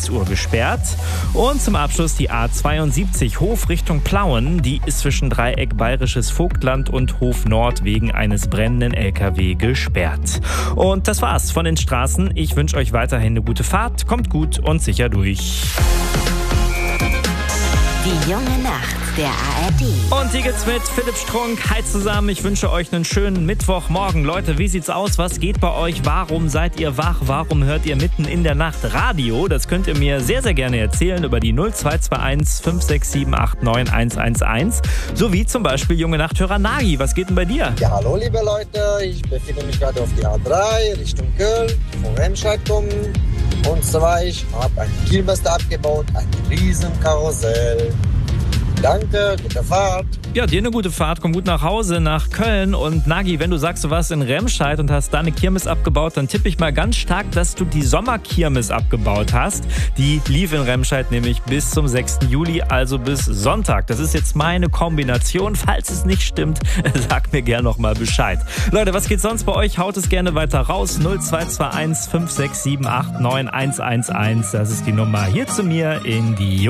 6 Uhr gesperrt. Und zum Abschluss die A72 Hof Richtung Plauen. Die ist zwischen Dreieck Bayerisches Vogtland und Hof Nord wegen eines brennenden LKW gesperrt. Und das war's von den Straßen. Ich wünsche euch weiterhin eine gute Fahrt. Kommt gut und sicher durch. Die junge Nacht der ARD. Und hier geht's mit Philipp Strunk. Hi zusammen, ich wünsche euch einen schönen Mittwochmorgen. Leute, wie sieht's aus? Was geht bei euch? Warum seid ihr wach? Warum hört ihr mitten in der Nacht Radio? Das könnt ihr mir sehr, sehr gerne erzählen über die 0221 56789 111. Sowie zum Beispiel junge Nachthörer Nagi. Was geht denn bei dir? Ja, hallo liebe Leute, ich befinde mich gerade auf die A3 Richtung Köln, von Remscheid kommen. Und zwar, ich habe ein Kirmes abgebaut, ein riesen Karussell. Danke, gute Fahrt. Ja, dir eine gute Fahrt, komm gut nach Hause, nach Köln. Und Nagi, wenn du sagst, du warst in Remscheid und hast da eine Kirmes abgebaut, dann tippe ich mal ganz stark, dass du die Sommerkirmes abgebaut hast. Die lief in Remscheid nämlich bis zum 6. Juli, also bis Sonntag. Das ist jetzt meine Kombination. Falls es nicht stimmt, sag mir gerne noch mal Bescheid. Leute, was geht sonst bei euch? Haut es gerne weiter raus. 0221 56789 111. Das ist die Nummer hier zu mir in die